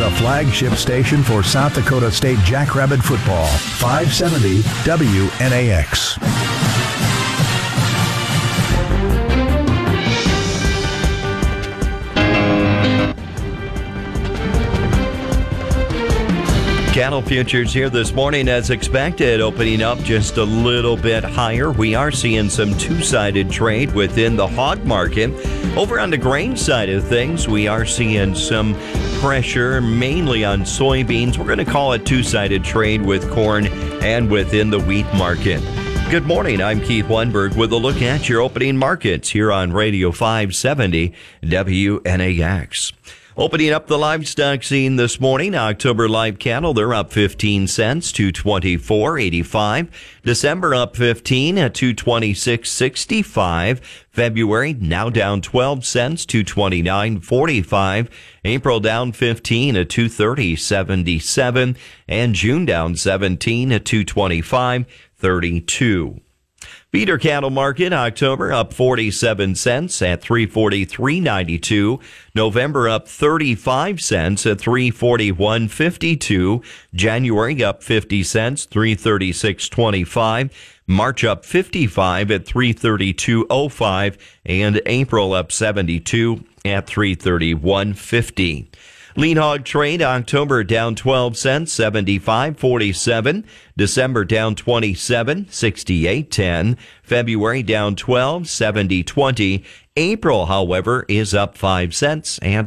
the flagship station for South Dakota State Jackrabbit football. 570 WNAX. Cattle futures here this morning as expected, opening up just a little bit higher. We are seeing some two-sided trade within the hog market. Over on the grain side of things, we are seeing some pressure mainly on soybeans. We're going to call it two-sided trade with corn and within the wheat market. Good morning, I'm Keith Weinberg with a look at your opening markets here on Radio 570 WNAX. Opening up the livestock scene this morning, October live cattle, they're up 15 cents to $24.85. December up 15 at $226.65. February now down 12 cents to $29.45. April down 15 at $230.77. And June down 17 at $225.32. Feeder cattle market, October up 47 cents at $343.92. November up 35 cents at $341.52. January up 50 cents, $336.25. March up 55 at $332.05. And April up 72 at $331.50. Lean hog trade, October down 12 cents, 75.47. December down 27, 68.10. February down 12, 70.20. April, however, is up 5 cents at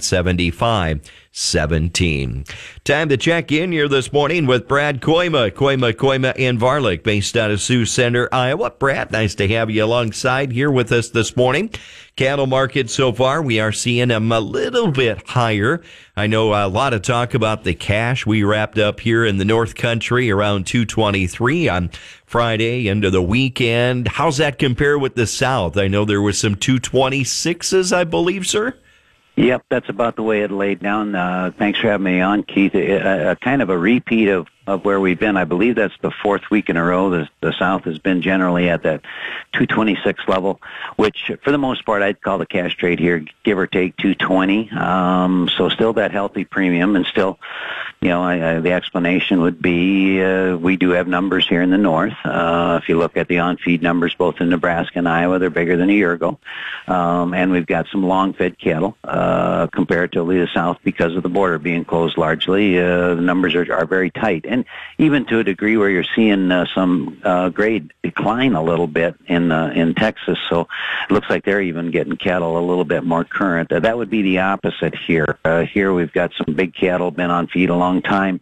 75.17. Time to check in here this morning with Brad Koima and Varlick, based out of Sioux Center, Iowa. Brad, nice to have you alongside here with us this morning. Cattle market so far, we are seeing them a little bit higher. I know a lot of talk about the cash. We wrapped up here in the North Country around 223 on Friday into the weekend. How's that compare with the South? I know there was some 226s, I believe, sir. Yep, that's about the way it laid down. Thanks for having me on, Keith. Kind of a repeat of where we've been. I believe that's the fourth week in a row. The South has been generally at that 226 level, which for the most part I'd call the cash trade here, give or take 220. So still that healthy premium, and still, the explanation would be we do have numbers here in the North. If you look at the on-feed numbers both in Nebraska and Iowa, they're bigger than a year ago. And we've got some long-fed cattle comparatively to the South because of the border being closed largely. The numbers are very tight. And even to a degree where you're seeing some grade decline a little bit in Texas. So it looks like they're even getting cattle a little bit more current. That would be the opposite here. Here we've got some big cattle, been on feed a long time.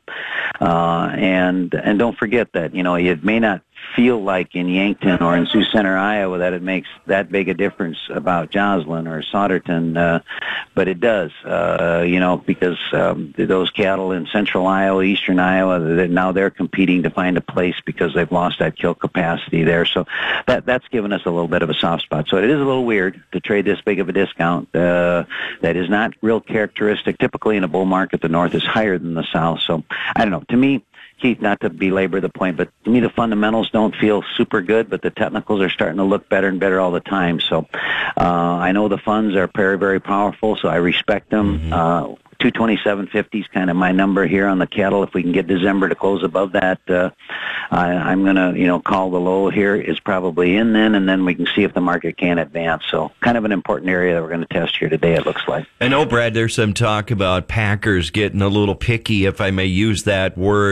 And don't forget that, it may not feel like in Yankton or in Sioux Center, Iowa, that it makes that big a difference about Joslyn or Sauterton, but it does, because those cattle in central Iowa, eastern Iowa, now they're competing to find a place because they've lost that kill capacity there. So that's given us a little bit of a soft spot. So it is a little weird to trade this big of a discount. That is not real characteristic. Typically in a bull market, the North is higher than the South. So I don't know. To me, Keith, not to belabor the point, but to me the fundamentals don't feel super good, but the technicals are starting to look better and better all the time. So I know the funds are very, very powerful, so I respect them. 227.50 is kind of my number here on the cattle. If we can get December to close above that, I'm going to, call the low here is probably in then, and then we can see if the market can advance. So kind of an important area that we're going to test here today, it looks like. I know, Brad, there's some talk about packers getting a little picky, if I may use that word.